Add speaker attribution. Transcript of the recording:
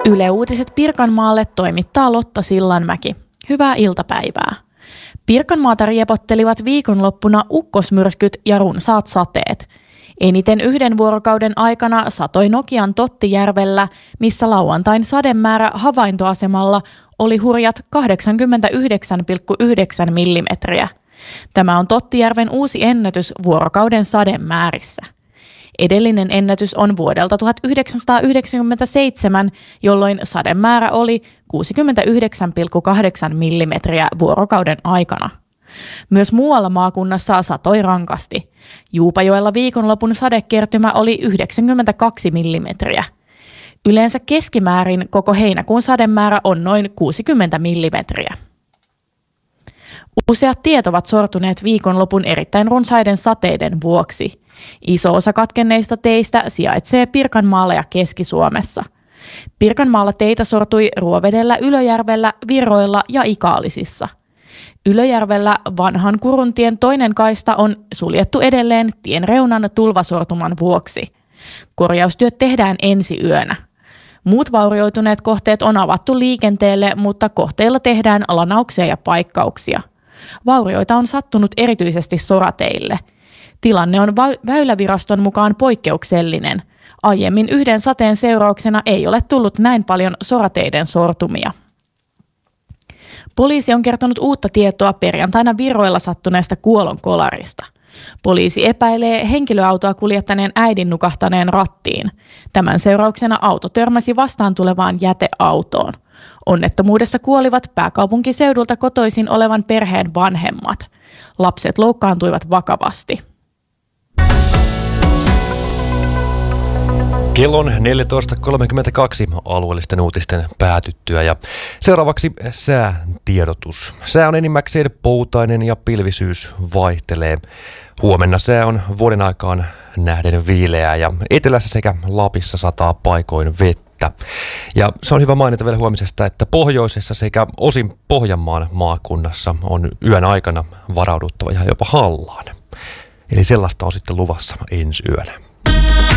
Speaker 1: Yle Uutiset Pirkanmaalle toimittaa Lotta Sillanmäki. Hyvää iltapäivää. Pirkanmaata riepottelivat viikonloppuna ukkosmyrskyt ja runsaat sateet. Eniten yhden vuorokauden aikana satoi Nokian Tottijärvellä, missä lauantain sademäärä havaintoasemalla oli hurjat 89,9 millimetriä. Tämä on Tottijärven uusi ennätys vuorokauden sademäärissä. Edellinen ennätys on vuodelta 1997, jolloin sademäärä oli 69,8 millimetriä vuorokauden aikana. Myös muualla maakunnassa satoi rankasti. Juupajoella viikonlopun sadekertymä oli 92 millimetriä. Yleensä keskimäärin koko heinäkuun sademäärä on noin 60 millimetriä. Useat tiet ovat sortuneet viikonlopun erittäin runsaiden sateiden vuoksi. Iso osa katkenneista teistä sijaitsee Pirkanmaalla ja Keski-Suomessa. Pirkanmaalla teitä sortui Ruovedellä, Ylöjärvellä, Virroilla ja Ikaalisissa. Ylöjärvellä vanhan Kuruntien toinen kaista on suljettu edelleen tien reunan tulvasortuman vuoksi. Korjaustyöt tehdään ensi yönä. Muut vaurioituneet kohteet on avattu liikenteelle, mutta kohteilla tehdään lanauksia ja paikkauksia. Vaurioita on sattunut erityisesti sorateille. Tilanne on Väyläviraston mukaan poikkeuksellinen. Aiemmin yhden sateen seurauksena ei ole tullut näin paljon sorateiden sortumia. Poliisi on kertonut uutta tietoa perjantaina Virroilla sattuneesta kuolonkolarista. Poliisi epäilee henkilöautoa kuljettaneen äidin nukahtaneen rattiin. Tämän seurauksena auto törmäsi vastaan tulevaan jäteautoon. Onnettomuudessa kuolivat pääkaupunkiseudulta kotoisin olevan perheen vanhemmat. Lapset loukkaantuivat vakavasti.
Speaker 2: Kello on 14.32 alueellisten uutisten päätyttyä ja seuraavaksi säätiedotus. Sää on enimmäkseen poutainen ja pilvisyys vaihtelee. Huomenna sää on vuoden aikaan nähden viileää ja etelässä sekä Lapissa sataa paikoin vettä. Ja se on hyvä mainita vielä huomisesta, että pohjoisessa sekä osin Pohjanmaan maakunnassa on yön aikana varauduttava ihan jopa hallaan. Eli sellaista on sitten luvassa ensi yönä.